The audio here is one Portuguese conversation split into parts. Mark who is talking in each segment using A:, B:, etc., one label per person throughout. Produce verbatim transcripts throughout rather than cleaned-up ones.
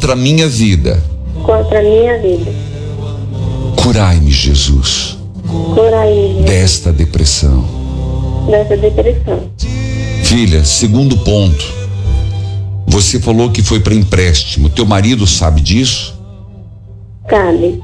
A: contra a minha vida.
B: Contra a minha vida.
A: Curai-me, Jesus.
B: Curai-me
A: desta depressão.
B: Dessa depressão.
A: Filha, segundo ponto. Você falou que foi para empréstimo. Teu marido sabe disso?
B: Sabe.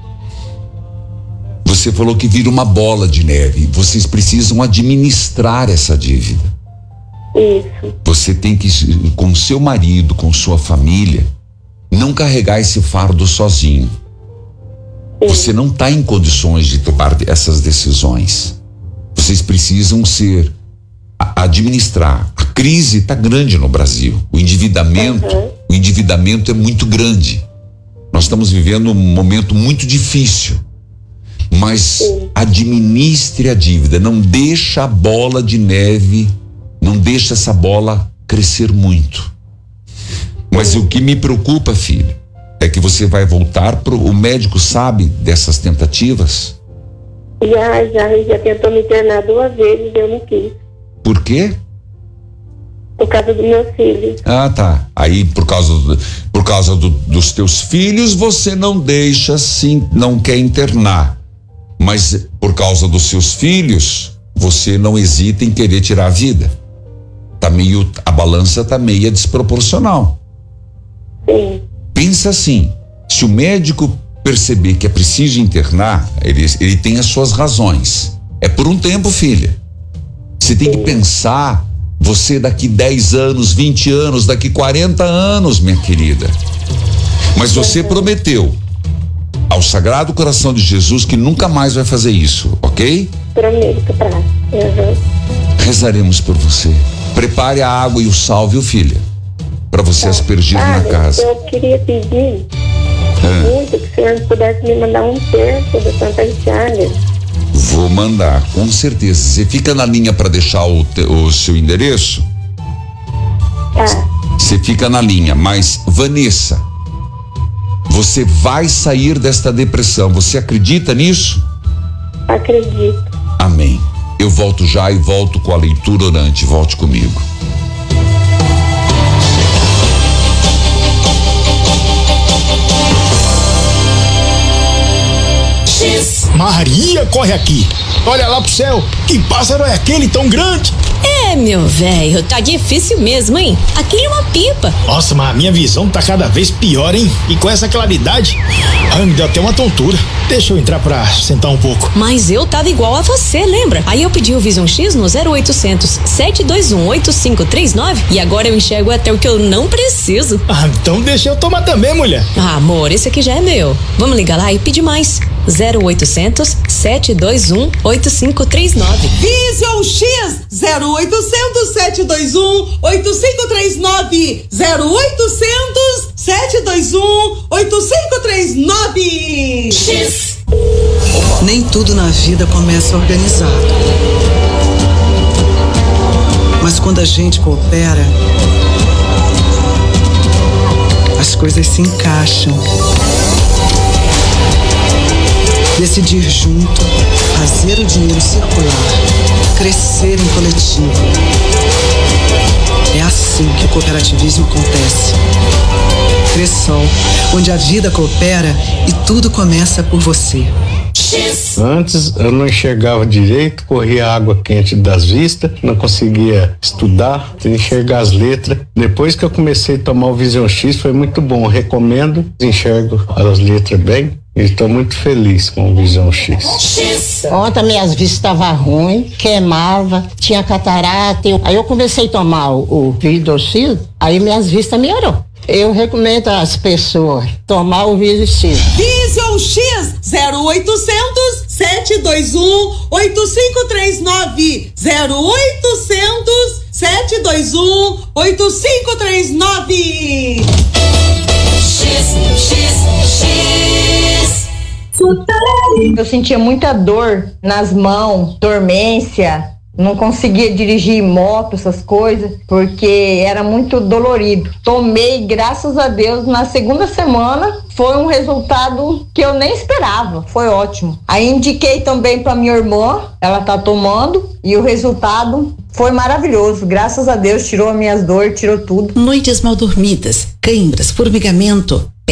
A: Você falou que vira uma bola de neve. Vocês precisam administrar essa dívida.
B: Isso.
A: Você tem que, com seu marido, com sua família, não carregar esse fardo sozinho. Sim. Você não está em condições de tomar essas decisões. Vocês precisam ser, administrar. A crise está grande no Brasil. O endividamento, uhum. o endividamento é muito grande. Nós estamos vivendo um momento muito difícil. Mas Sim. administre a dívida. Não deixa a bola de neve, não deixa essa bola crescer muito. Mas Sim. o que me preocupa, filho, é que você vai voltar pro. O médico sabe dessas tentativas?
B: Já, já, já tentou me internar duas vezes, eu não quis.
A: Por quê?
B: Por causa dos meus filhos.
A: Ah, tá. Aí por causa do, por causa do, dos teus filhos você não deixa, sim, não quer internar. Mas por causa dos seus filhos você não hesita em querer tirar a vida. Tá meio, a balança tá meio desproporcional.
B: Sim.
A: Pensa assim, se o médico perceber que é preciso internar, ele, ele tem as suas razões. É por um tempo, filha. Você tem Sim. que pensar, você daqui dez anos, vinte anos, daqui quarenta anos, minha querida. Mas você uhum. prometeu ao Sagrado Coração de Jesus que nunca mais vai fazer isso, ok?
B: Prometo, pra. Uhum.
A: Rezaremos por você. Prepare a água e o sal, viu, filha? Para você aspergir
B: ah,
A: na casa.
B: Eu queria pedir é. muito que o senhor pudesse me mandar um terço da Santa Chagas.
A: Vou mandar, com certeza. Você fica na linha para deixar o, te, o seu endereço?
B: Tá.
A: Você fica na linha, mas Vanessa, você vai sair desta depressão. Você acredita nisso?
B: Acredito.
A: Amém. Eu volto já e volto com a leitura orante. Volte comigo.
C: Maria, corre aqui. Olha lá pro céu. Que pássaro é aquele tão grande?
D: É, meu velho, tá difícil mesmo, hein? Aquilo é uma pipa.
C: Nossa, mas a minha visão tá cada vez pior, hein? E com essa claridade, ai, me deu até uma tontura. Deixa eu entrar pra sentar um pouco.
D: Mas eu tava igual a você, lembra? Aí eu pedi o Vision X no zero oitocentos, sete dois um, oito cinco três nove e agora eu enxergo até o que eu não preciso.
C: Ah, então deixa eu tomar também, mulher.
D: Ah, amor, esse aqui já é meu. Vamos ligar lá e pedir mais. zero oitocentos, sete dois um, oito cinco três nove.
E: Vision X zero oitocentos, sete dois um, oito cinco três nove. zero oitocentos, sete dois um, oito cinco três nove. X.
F: Nem tudo na vida começa organizado. Mas quando a gente coopera, as coisas se encaixam. Decidir junto, fazer o dinheiro circular, crescer em coletivo. É assim que o cooperativismo acontece. Cressol, onde a vida coopera e tudo começa por você.
G: Antes eu não enxergava direito, corria água quente das vistas, não conseguia estudar, enxergar as letras. Depois que eu comecei a tomar o Vision X foi muito bom, eu recomendo, enxergo as letras bem. Estou muito feliz com o Vision X.
H: Ontem minhas vistas estavam ruins, queimava, tinha catarata. Eu, aí eu comecei a tomar o, o Vision X, aí minhas vistas melhorou. Eu recomendo às pessoas tomar o Vision X.
E: Vision X zero oitocentos, sete dois um, oito cinco três nove. zero oitocentos, sete dois um, oito cinco três nove. X, X, X.
I: Eu sentia muita dor nas mãos, dormência, não conseguia dirigir moto, essas coisas, porque era muito dolorido. Tomei, graças a Deus, na segunda semana, foi um resultado que eu nem esperava, foi ótimo. Aí indiquei também para minha irmã, ela tá tomando, e o resultado foi maravilhoso, graças a Deus, tirou as minhas dores, tirou tudo.
J: Noites mal dormidas, câimbras, formigamento,